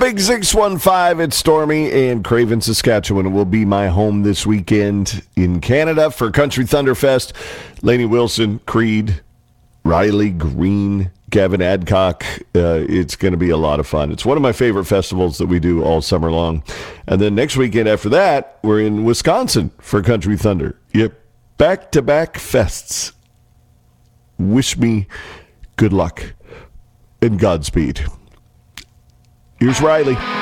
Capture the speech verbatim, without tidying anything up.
Big six one five, it's Stormy, and Craven, Saskatchewan will be my home this weekend in Canada for Country Thunder Fest. Lainey Wilson, Creed, Riley Green, Gavin Adcock. Uh, it's going to be a lot of fun. It's one of my favorite festivals that we do all summer long. And then next weekend after that, we're in Wisconsin for Country Thunder. Yep, back-to-back fests. Wish me good luck and Godspeed. Here's Riley.